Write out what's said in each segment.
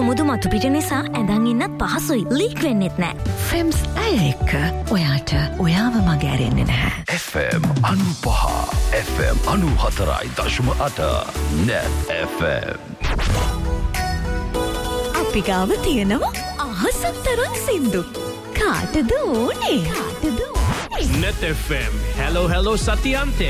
මුදු මතු පිට නිසා ඇඳන් ඉන්නත් පහසුයි. ලීක් වෙන්නෙත් නෑ. ෆ්‍රෙම්ස් අය එක්ක ඔයාට ඔයාව මගහැරෙන්නේ නැහැ. FM 95 FM 94.8 Net FM. අපි ගාව තියෙනවා අහසක් තරම් සින්දු. කාටද ඕනේ? Net FM. Hello සතියන්තය.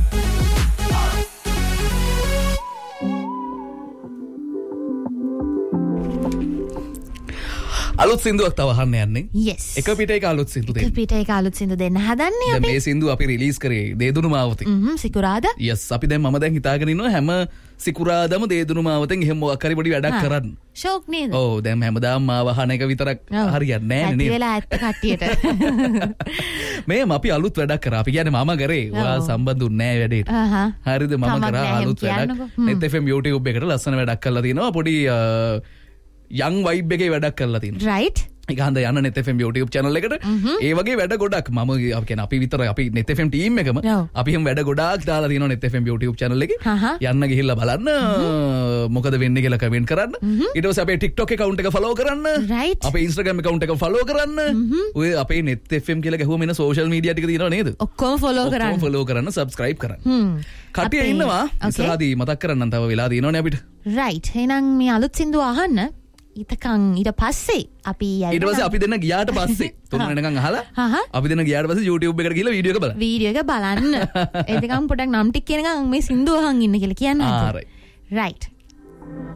අලුත් සින්දුවක් තව අහන්න යන්නේ. Yes. එක පිට එක අලුත් සින්දු දෙන්න. එක පිට එක අලුත් සින්දු දෙන්න හදන්නේ දැන් අපි. මේ සින්දුව අපි රිලීස් කරේ දේදුණු මාවතෙන්. සිකුරාදා. Yes, අපි දැන් මම දැන් හිතාගෙන ඉන්නවා හැම සිකුරාදම දේදුණු මාවතෙන් එහෙම මොකක් හරි පොඩි වැඩක් කරන්න. ෂෝක් නේද? ඔව් දැන් හැමදාම මාව අහන එක විතරක් හරියන්නේ නැහැ නේද? ඇති වෙලා ඇත්ත කට්ටියට. මේ අපි අලුත් වැඩක් කරා. අපි කියන්නේ මම කරේ. ඔයා සම්බන්ධුන්නේ නැහැ වැඩේට. හරිද? මම කරා අලුත් වැඩක්. Net FM YouTube එකට ලස්සන වැඩක් කරලා තිනවා. පොඩි young vibe එකේ වැඩක් කරලා තිනවා. Right. ඒක හන්ද යන්න Net FM YouTube channel එකට. ඒ වගේ වැඩ ගොඩක් මම කියන්නේ අපි විතර අපි Net FM team එකම අපි හැම වැඩ ගොඩාක් දාලා තියෙනවා Net FM YouTube channel එකේ. යන්න ගිහිල්ලා බලන්න මොකද වෙන්නේ කියලා කමෙන්ට් කරන්න. ඊට පස්සේ අපේ TikTok account එක follow කරන්න. අපේ Instagram account එක follow කරන්න. ඔය අපේ Net FM කියලා ගහුවම එන social media ටික තියෙනව නේද? ඔක්කොම follow කරන්න. ඔක්කොම follow කරන්න, subscribe කරන්න. කට්ටිය ඉන්නවා. ඉස්සරහදී මතක් කරන්නම් තව වෙලා තියෙනවනේ අපිට. Right. එහෙනම් මේ අලුත් සින්දුව අහන්න. ඊට පස්සේ අපි ඊට පස්සේ අපි දෙන්න ගියාට පස්සේ 3 වෙනකන් අහලා අපි දෙන්න ගියාට පස්සේ YouTube එකට ගිහලා වීඩියෝ එක බලන්න. වීඩියෝ එක බලන්න. එතකම් පොඩක් නම් ටික කියනකම් මේ සින්දුව අහන් ඉන්න කියලා කියන්නේ. ආ right. Right.